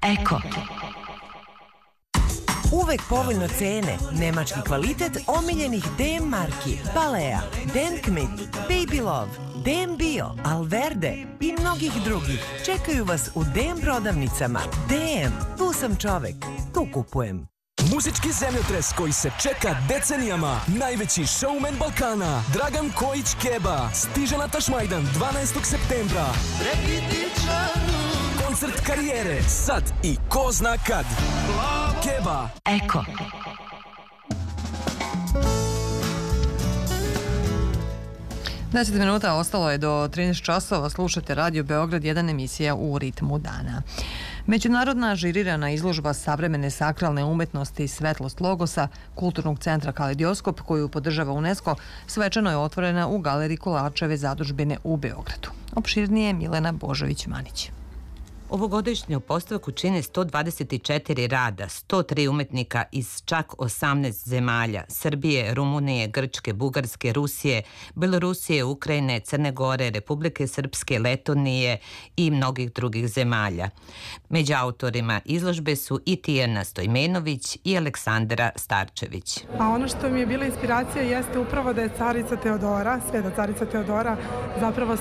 Eko. Uvek povoljno cene, nemački kvalitet omiljenih DM marki, Balea, DM Kmit, Baby Love, DM Bio, Alverde i mnogih drugih. Čekaju vas u DM prodavnicama. DM, tu sam čovek, tu kupujem. Muzički zemljotres koji se čeka decenijama. Najveći showman Balkana, Dragan Kojić Keba, stiže na Tašmajdan 12. septembra. Koncert karijere, sad i ko zna kad. Keba. Eko. Deset minuta ostalo je do 13 časova. Slušate Radio Beograd 1, emisija u ritmu dana. Međunarodna žirirana izložba savremene sakralne umetnosti Svetlost Logosa Kulturnog centra Kaleidoskop, koju podržava UNESCO, svečano je otvorena u Galeriji Kulačeve zadužbine u Beogradu. Opširnije Milena Božović-Manić. Ovogodišnju postavku čine 124 rada, 103 umetnika iz čak 18 zemalja: Srbije, Rumunije, Grčke, Bugarske, Rusije, Belorusije, Ukrajine, Crne Gore, Republike Srpske, Letonije i mnogih drugih zemalja. Među autorima izložbe su i Tijana Stojmenović i Aleksandra Starčević. A ono što mi je bila inspiracija jeste upravo da je carica Teodora, sveta carica Teodora, zapravo